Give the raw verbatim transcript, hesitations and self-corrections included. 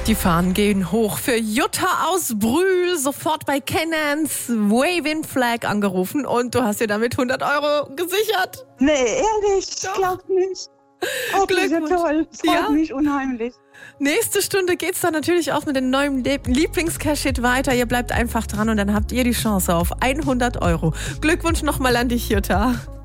Die Fahnen gehen hoch für Jutta aus Brühl, sofort bei Cannons Waving Flag angerufen und du hast dir damit hundert Euro gesichert. Nee, ehrlich, ich Doch. glaub nicht. Oh, das ist ja Glückwunsch. toll, freut Ja. mich unheimlich. Nächste Stunde geht's dann natürlich auch mit dem neuen Lieblings-Cash-Hit weiter. Ihr bleibt einfach dran und dann habt ihr die Chance auf hundert Euro. Glückwunsch nochmal an dich, Jutta.